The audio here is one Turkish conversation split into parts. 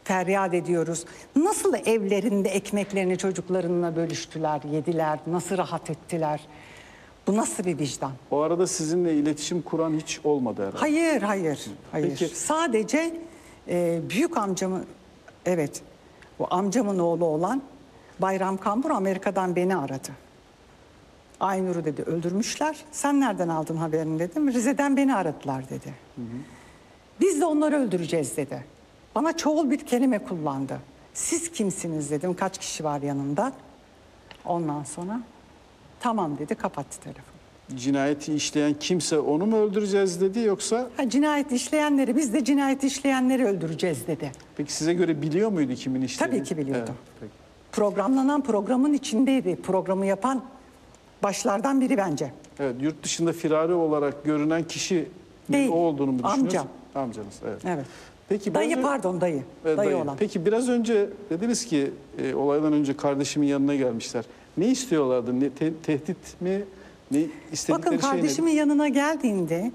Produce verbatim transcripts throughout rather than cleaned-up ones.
feryat ediyoruz. Nasıl evlerinde ekmeklerini çocuklarına bölüştüler, yediler, nasıl rahat ettiler? Bu nasıl bir vicdan? O arada sizinle iletişim kuran hiç olmadı herhalde. Hayır, hayır, hayır. Peki. Sadece e, büyük amcamı, evet, bu amcamın oğlu olan Bayram Kambur Amerika'dan beni aradı. Aynur'u dedi öldürmüşler. Sen nereden aldın haberini dedim. Rize'den beni aradılar dedi. Hı hı. Biz de onları öldüreceğiz dedi. Bana çoğul bir kelime kullandı. Siz kimsiniz dedim. Kaç kişi var yanında? Ondan sonra tamam dedi, kapattı telefonu. Cinayeti işleyen kimse onu mu öldüreceğiz dedi yoksa? Ha, cinayet işleyenleri, biz de cinayet işleyenleri öldüreceğiz dedi. Peki size göre biliyor muydu kimin işlediğini? Tabii ki biliyordu. Evet, peki. Programlanan programın içindeydi. Programı yapan başlardan biri bence. Evet, yurt dışında firari olarak görünen kişi Değil. o olduğunu mu düşünüyorsunuz? Amcam. Amcanız, evet. Evet. Peki, Dayı önce... pardon dayı. Evet, dayı dayı olan. Peki biraz önce dediniz ki e, olaydan önce kardeşimin yanına gelmişler. Ne istiyorlardı? Ne, te- tehdit mi? Ne istedikleri Bakın şey kardeşimin neydi? yanına geldiğinde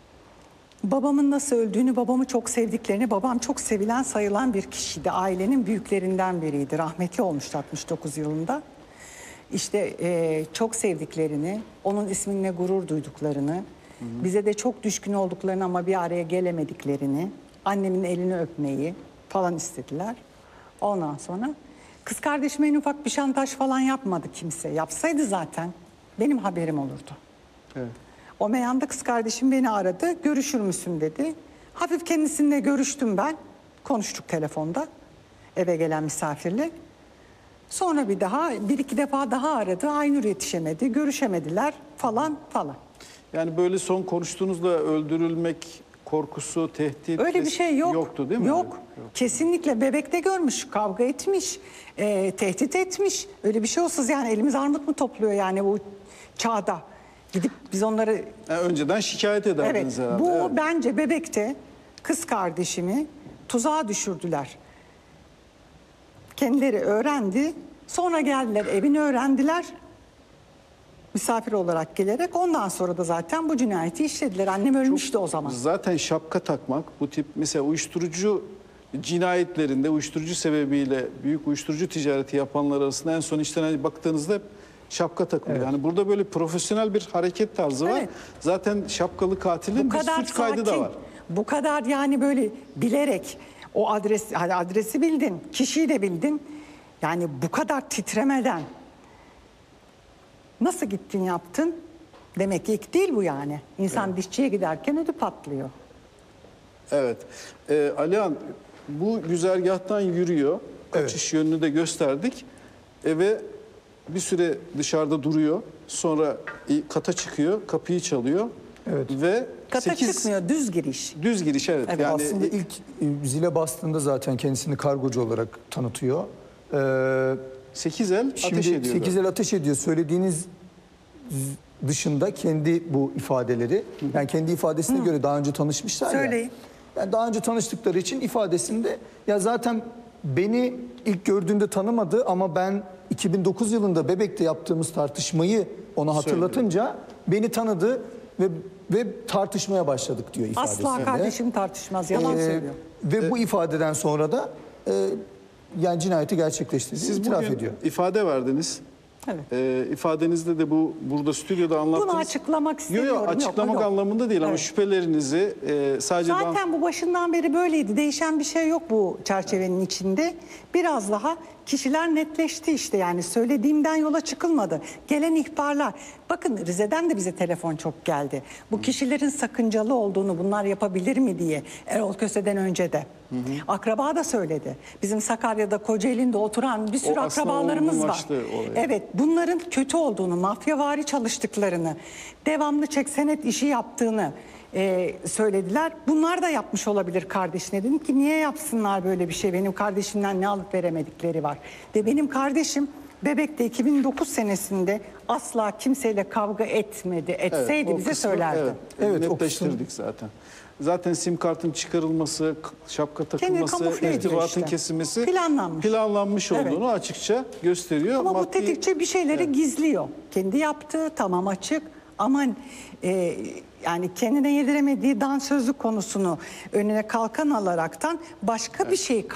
babamın nasıl öldüğünü, babamı çok sevdiklerini, babam çok sevilen sayılan bir kişiydi. Ailenin büyüklerinden biriydi. Rahmetli olmuştu altmış dokuz yılında. İşte e, çok sevdiklerini, onun isminle gurur duyduklarını, hı hı. bize de çok düşkün olduklarını ama bir araya gelemediklerini, annemin elini öpmeyi falan istediler. Ondan sonra kız kardeşime en ufak bir şantaj falan yapmadı kimse. Yapsaydı zaten benim haberim olurdu. Evet. O meyanda kız kardeşim beni aradı, görüşür müsün dedi. Hafif kendisiyle görüştüm ben, konuştuk telefonda eve gelen misafirle. Sonra bir daha, bir iki defa daha aradı. Aynur yetişemedi, görüşemediler falan falan. Yani böyle son konuştuğunuzda öldürülmek korkusu, tehdit... Öyle bir şey yok. Yoktu değil mi? Yok. Yok. Kesinlikle bebekte görmüş, kavga etmiş, e, tehdit etmiş. Öyle bir şey olsuz yani elimiz armut mu topluyor yani bu çağda? Gidip biz onları... Yani önceden şikayet ederdiniz evet, herhalde. bu Evet. bence bebekte kız kardeşimi tuzağa düşürdüler. Kendileri öğrendi. Sonra geldiler, evini öğrendiler. Misafir olarak gelerek ondan sonra da zaten bu cinayeti işlediler. Annem ölmüştü Çok, o zaman. Zaten şapka takmak bu tip mesela uyuşturucu cinayetlerinde uyuşturucu sebebiyle büyük uyuşturucu ticareti yapanlar arasında en son işten baktığınızda hep şapka takılıyor. Evet. Yani burada böyle profesyonel bir hareket tarzı var. Evet. Zaten şapkalı katilin bir suç kaydı da var. Bu kadar yani böyle bilerek o adres, adresi bildin, kişiyi de bildin. Yani bu kadar titremeden nasıl gittin yaptın? Demek ki ilk değil bu yani. İnsan evet. dişçiye giderken ödü patlıyor. Evet. Ee, Alihan bu güzergahtan yürüyor. Kaçış evet. yönünü de gösterdik. Eve bir süre dışarıda duruyor. Sonra kata çıkıyor, kapıyı çalıyor. Evet. Ve kata sekiz... çıkmıyor, düz giriş. Düz giriş evet. evet. Yani aslında ilk zile bastığında zaten kendisini kargocu olarak tanıtıyor. Ee, sekiz el ateş ediyor. sekiz el ateş ediyor. Söylediğiniz dışında kendi bu ifadeleri, yani kendi ifadesine Hı. göre daha önce tanışmışlar Söyleyin. ya. Yani daha önce tanıştıkları için ifadesinde ya zaten beni ilk gördüğünde tanımadı ama ben iki bin dokuz yılında Bebek'te yaptığımız tartışmayı ona hatırlatınca Söyleyeyim. beni tanıdı ve ve tartışmaya başladık diyor ifadesinde. Asla kardeşim tartışmaz, yalan ee, söylüyor. Ve ee, bu ifadeden sonra da e, yani cinayeti gerçekleştirdiğini itiraf ediyor. Siz bugün ifade verdiniz. Evet. E, ifadenizde de bu burada stüdyoda anlattınız. Bunu açıklamak istemiyorum. Yok yok açıklamak yok, anlamında değil evet. ama şüphelerinizi e, sadece... Zaten bu başından beri böyleydi. Değişen bir şey yok bu çerçevenin içinde. Biraz daha kişiler netleşti işte yani söylediğimden yola çıkılmadı. Gelen ihbarlar. Bakın Rize'den de bize telefon çok geldi. Bu kişilerin sakıncalı olduğunu bunlar yapabilir mi diye Erol Köse'den önce de. Hı hı. Akraba da söyledi. Bizim Sakarya'da Kocaeli'nde oturan bir sürü akrabalarımız var. Evet bunların kötü olduğunu, mafyavari çalıştıklarını, devamlı çek senet işi yaptığını e, söylediler. Bunlar da yapmış olabilir kardeşine. Dedim ki niye yapsınlar böyle bir şey? Benim kardeşimden ne alıp veremedikleri var. De benim kardeşim Bebek'te iki bin dokuz senesinde asla kimseyle kavga etmedi. Etseydi evet, bize kısmı, söylerdi. Evet, evet netleştirdik zaten. Zaten sim kartın çıkarılması, şapka takılması, irtibatın işte. kesilmesi planlanmış, planlanmış olduğunu evet. açıkça gösteriyor. Ama Maddi... bu tetikçi bir şeyleri evet. gizliyor. Kendi yaptığı tamam açık ama e, yani kendine yediremediği dansözlük konusunu önüne kalkan alaraktan başka evet. bir şey